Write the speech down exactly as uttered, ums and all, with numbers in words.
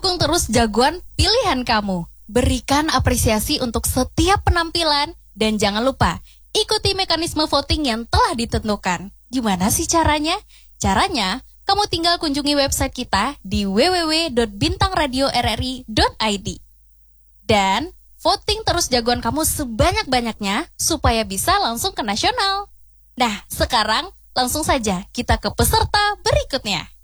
Dukung terus jagoan pilihan kamu. Berikan apresiasi untuk setiap penampilan. Dan jangan lupa, ikuti mekanisme voting yang telah ditentukan. Gimana sih caranya? Caranya, kamu tinggal kunjungi website kita di w w w dot bintang radio r r i dot i d. Dan voting terus jagoan kamu sebanyak-banyaknya supaya bisa langsung ke nasional. Nah, sekarang langsung saja kita ke peserta berikutnya.